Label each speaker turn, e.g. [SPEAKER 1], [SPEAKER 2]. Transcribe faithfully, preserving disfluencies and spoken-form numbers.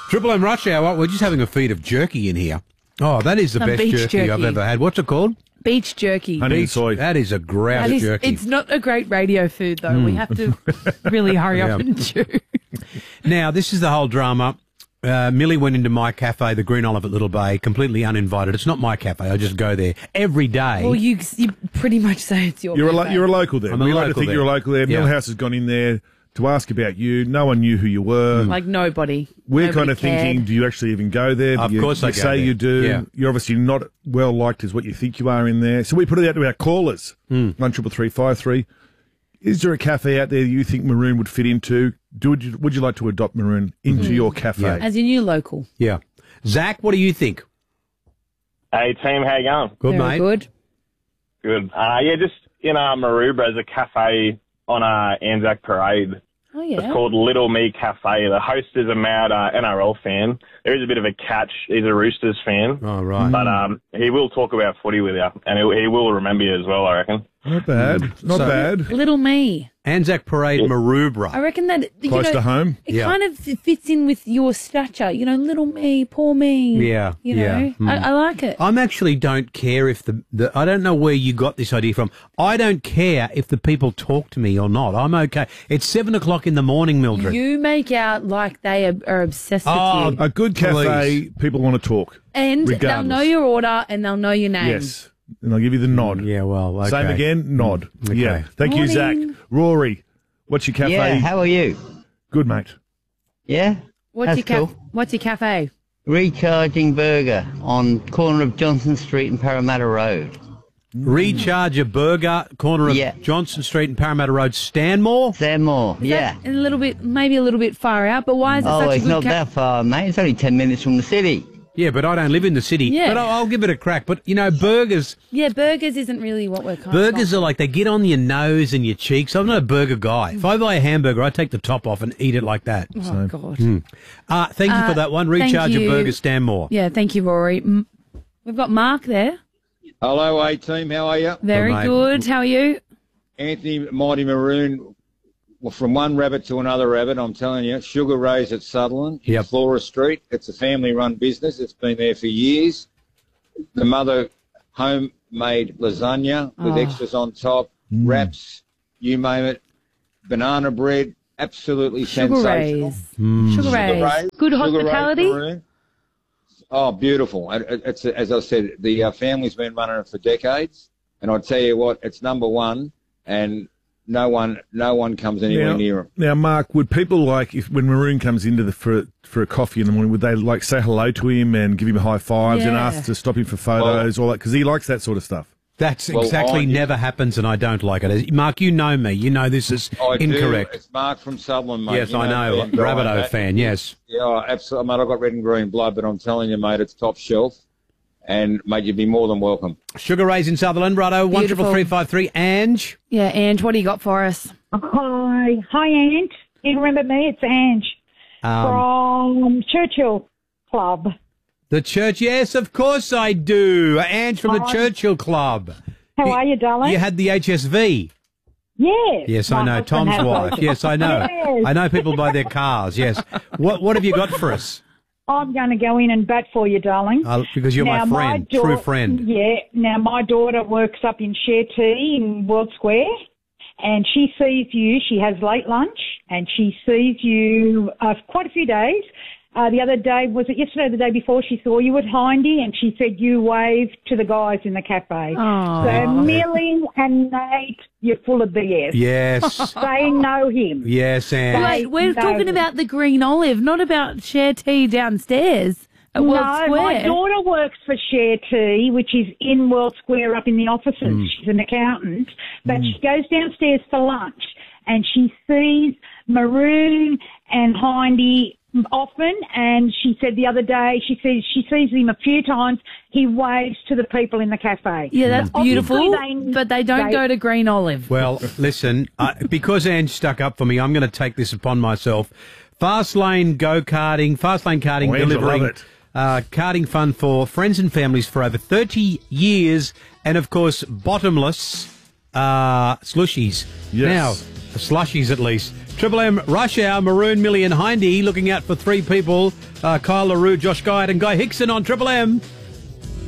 [SPEAKER 1] Triple M Rush Hour. We're just having a feed of jerky in here. Oh, that is the
[SPEAKER 2] Some
[SPEAKER 1] best
[SPEAKER 2] beach
[SPEAKER 1] jerky,
[SPEAKER 2] jerky.
[SPEAKER 1] I've ever had. What's it called?
[SPEAKER 2] Beach jerky.
[SPEAKER 3] Honey and
[SPEAKER 1] Beach-
[SPEAKER 3] soy.
[SPEAKER 1] That is a grouse
[SPEAKER 2] That is,
[SPEAKER 1] jerky.
[SPEAKER 2] it's not a great radio food, though. We have to really hurry up
[SPEAKER 1] Yeah.
[SPEAKER 2] and chew.
[SPEAKER 1] Now, this is the whole drama. Uh, Millie went into my cafe, the Green Olive at Little Bay, completely uninvited. It's not my cafe. I just go there every day.
[SPEAKER 2] Well, you, you pretty much say it's your
[SPEAKER 3] You're a, lo-
[SPEAKER 2] cafe.
[SPEAKER 3] you're a local there.
[SPEAKER 1] I'm a
[SPEAKER 3] we like to
[SPEAKER 1] local
[SPEAKER 3] think
[SPEAKER 1] there.
[SPEAKER 3] you're a local there.
[SPEAKER 1] Yeah.
[SPEAKER 3] Millhouse has gone in there to ask about you. No one knew who you were.
[SPEAKER 2] Like nobody.
[SPEAKER 3] We're
[SPEAKER 2] Nobody
[SPEAKER 3] kind of
[SPEAKER 2] cared.
[SPEAKER 3] thinking, do you actually even go there?
[SPEAKER 1] Of
[SPEAKER 3] you,
[SPEAKER 1] course
[SPEAKER 3] you
[SPEAKER 1] I go
[SPEAKER 3] say
[SPEAKER 1] there.
[SPEAKER 3] you do.
[SPEAKER 1] Yeah.
[SPEAKER 3] You're obviously not well liked as what you think you are in there. So we put it out to our callers.
[SPEAKER 1] Mm.
[SPEAKER 3] One triple three five three. Is there a cafe out there you think Maroon would fit into? Do would you, would you like to adopt Maroon into your cafe?
[SPEAKER 1] Yeah.
[SPEAKER 2] As your new local.
[SPEAKER 1] Yeah. Zach, what do you think?
[SPEAKER 4] Hey, team, how you going?
[SPEAKER 1] Good,
[SPEAKER 2] Very
[SPEAKER 1] mate.
[SPEAKER 2] good.
[SPEAKER 4] Good. Uh, yeah, just in uh, Maroubra, there's a cafe on uh, Anzac Parade.
[SPEAKER 2] Oh,
[SPEAKER 4] It's
[SPEAKER 2] yeah.
[SPEAKER 4] called Little Me Cafe. The host is a mad uh, N R L fan. There is a bit of a catch. He's a Roosters fan.
[SPEAKER 1] Oh, right.
[SPEAKER 4] But um, he will talk about footy with you, and he, he will remember you as well, I reckon.
[SPEAKER 3] Not bad. Not
[SPEAKER 1] So-
[SPEAKER 3] bad.
[SPEAKER 2] Little me.
[SPEAKER 1] Anzac Parade,
[SPEAKER 2] I
[SPEAKER 1] Maroubra.
[SPEAKER 2] reckon that, you
[SPEAKER 3] Close
[SPEAKER 2] know,
[SPEAKER 3] to home.
[SPEAKER 2] it
[SPEAKER 1] Yeah.
[SPEAKER 2] kind of fits in with your stature. You know, little me, poor me.
[SPEAKER 1] Yeah,
[SPEAKER 2] You know,
[SPEAKER 1] yeah. Mm.
[SPEAKER 2] I, I like it.
[SPEAKER 1] I'm actually don't care if the, the, I don't know where you got this idea from. I don't care if the people talk to me or not. I'm okay. It's seven o'clock in the morning, Mildred.
[SPEAKER 2] You make out like they are, are obsessed
[SPEAKER 1] Oh,
[SPEAKER 2] with you.
[SPEAKER 3] A good cafe,
[SPEAKER 1] Please.
[SPEAKER 3] people want to talk.
[SPEAKER 2] And they'll
[SPEAKER 3] regardless.
[SPEAKER 2] know your order and they'll know your name.
[SPEAKER 3] Yes. And I'll give you the nod.
[SPEAKER 1] Yeah, well, okay.
[SPEAKER 3] Same again, nod.
[SPEAKER 1] Okay.
[SPEAKER 3] Yeah. Thank you, Zach.
[SPEAKER 2] Morning.
[SPEAKER 3] Rory, what's your cafe?
[SPEAKER 5] Yeah, how are you?
[SPEAKER 3] Good, mate.
[SPEAKER 5] Yeah?
[SPEAKER 2] What's
[SPEAKER 5] That's
[SPEAKER 2] your ca-
[SPEAKER 5] cool.
[SPEAKER 2] What's your cafe?
[SPEAKER 5] Recharging Burger on corner of Johnson Street and Parramatta Road.
[SPEAKER 1] Recharge a burger, corner of
[SPEAKER 5] Yeah.
[SPEAKER 1] Johnson Street and Parramatta Road, Stanmore.
[SPEAKER 5] Stanmore, yeah.
[SPEAKER 2] A little bit, maybe a little bit far out, but why is it
[SPEAKER 5] Oh,
[SPEAKER 2] such a
[SPEAKER 5] it's
[SPEAKER 2] good
[SPEAKER 5] not
[SPEAKER 2] ca-
[SPEAKER 5] that far, mate. It's only ten minutes from the city.
[SPEAKER 1] Yeah, but I don't live in the city.
[SPEAKER 2] Yeah.
[SPEAKER 1] But I'll, I'll give it a crack. But, you know, burgers,
[SPEAKER 2] Yeah, burgers isn't really what we're kind
[SPEAKER 1] burgers
[SPEAKER 2] of
[SPEAKER 1] are like, they get on your nose and your cheeks. I'm not a burger guy. If I buy a hamburger, I take the top off and eat it like that.
[SPEAKER 2] Oh, God.
[SPEAKER 1] Uh, thank you
[SPEAKER 2] Uh,
[SPEAKER 1] for that one.
[SPEAKER 2] thank
[SPEAKER 1] Recharge a
[SPEAKER 2] you.
[SPEAKER 1] burger, Stanmore.
[SPEAKER 2] Yeah, thank you, Rory. Mm, We've got Mark there.
[SPEAKER 6] Hello, A team. How are you?
[SPEAKER 2] Very
[SPEAKER 1] Good, mate.
[SPEAKER 2] good. How are you?
[SPEAKER 6] Anthony Mighty Maroon. Well, from one rabbit to another rabbit, I'm telling you. Sugar Ray's at Sutherland, in
[SPEAKER 1] Yep.
[SPEAKER 6] Flora Street. It's a family-run business. It's been there for years. The mother homemade lasagna with
[SPEAKER 2] Oh.
[SPEAKER 6] extras on top, wraps, you name it, banana bread. Absolutely
[SPEAKER 2] Sugar
[SPEAKER 6] sensational.
[SPEAKER 2] Rays. Sugar Rays.
[SPEAKER 6] Rays,
[SPEAKER 2] Good
[SPEAKER 6] Sugar Rays
[SPEAKER 2] hospitality.
[SPEAKER 6] Maroon. Oh, beautiful. It- it- It's, as I said, the uh, family's been running it for decades. And I'll tell you what, it's number one, and no one no one comes anywhere
[SPEAKER 3] Now,
[SPEAKER 6] near them.
[SPEAKER 3] now, Mark, would people like, if when Maroon comes into the for for a coffee in the morning, would they like say hello to him and give him high fives and
[SPEAKER 2] Yeah.
[SPEAKER 3] ask to stop him for photos, all that? Because he likes that sort of stuff.
[SPEAKER 1] That's
[SPEAKER 6] Well,
[SPEAKER 1] exactly
[SPEAKER 6] I-
[SPEAKER 1] never happens, and I don't like it. Mark, you know me. You know this is
[SPEAKER 6] I do.
[SPEAKER 1] incorrect.
[SPEAKER 6] It's Mark from Sutherland, mate.
[SPEAKER 1] Yes,
[SPEAKER 6] You
[SPEAKER 1] I know.
[SPEAKER 6] Ben Bryant,
[SPEAKER 1] Rabbitoh
[SPEAKER 6] mate.
[SPEAKER 1] fan, yes.
[SPEAKER 6] Yeah, absolutely. Mate, I've got red and green blood, but I'm telling you, mate, it's top shelf. And, mate, you'd be more than welcome.
[SPEAKER 1] Sugar Rays in Sutherland, righto, one triple
[SPEAKER 2] Beautiful.
[SPEAKER 1] three five three. Ange.
[SPEAKER 2] Yeah, Ange, what do you got for us?
[SPEAKER 7] Hi, hi, Ange. You remember me? It's Ange
[SPEAKER 1] Um,
[SPEAKER 7] from Churchill Club.
[SPEAKER 1] the church, yes, of course I do. Ange from the
[SPEAKER 7] Hi.
[SPEAKER 1] Churchill Club.
[SPEAKER 7] How are you, darling?
[SPEAKER 1] You had the H S V.
[SPEAKER 7] Yes.
[SPEAKER 1] Yes, I
[SPEAKER 7] My
[SPEAKER 1] know.
[SPEAKER 7] husband
[SPEAKER 1] Tom's
[SPEAKER 7] has
[SPEAKER 1] wife.
[SPEAKER 7] those.
[SPEAKER 1] Yes, I know.
[SPEAKER 7] Yes.
[SPEAKER 1] I know people buy their cars, yes. What What have you got for us?
[SPEAKER 7] I'm going to go in and bat for you, darling.
[SPEAKER 1] Uh, because you're
[SPEAKER 7] Now,
[SPEAKER 1] my friend,
[SPEAKER 7] daugh-
[SPEAKER 1] true friend.
[SPEAKER 7] Yeah. Now, my daughter works up in Share Tea in World Square, and she sees you. She has late lunch, and she sees you uh, quite a few days. Uh, the other day, was it yesterday or the day before, she saw you at Hindy, and she said you waved to the guys in the cafe.
[SPEAKER 2] Oh.
[SPEAKER 7] So, Millie and Nate, you're full of B S.
[SPEAKER 1] Yes.
[SPEAKER 7] They know him.
[SPEAKER 1] Yes, Ange.
[SPEAKER 2] Wait, we're
[SPEAKER 7] no.
[SPEAKER 2] talking about the Green Olive, not about Share Tea downstairs at World
[SPEAKER 7] no,
[SPEAKER 2] Square.
[SPEAKER 7] my daughter works for Share Tea, which is in World Square up in the offices.
[SPEAKER 1] Mm.
[SPEAKER 7] She's an accountant, but she goes downstairs for lunch and she sees Maroon and Hindy often, and she said the other day she says she sees him a few times. He waves to the people in the cafe.
[SPEAKER 2] Yeah, that's
[SPEAKER 7] Obviously
[SPEAKER 2] beautiful,
[SPEAKER 7] they-
[SPEAKER 2] but they don't
[SPEAKER 7] they-
[SPEAKER 2] go to Green Olive.
[SPEAKER 1] Well, listen, uh, because Ange stuck up for me, I'm going to take this upon myself. Fast lane go-karting, fast lane karting,
[SPEAKER 3] Oh, Ange, I
[SPEAKER 1] delivering
[SPEAKER 3] love it.
[SPEAKER 1] uh, karting fun for friends and families for over thirty years, and of course, bottomless uh, slushies.
[SPEAKER 3] Yes.
[SPEAKER 1] Now, slushies at least. Triple M Rush Hour, Maroon, Millie and Hindy looking out for three people. Uh, Kyle LaRue, Josh Guide and Guy Hickson on Triple M.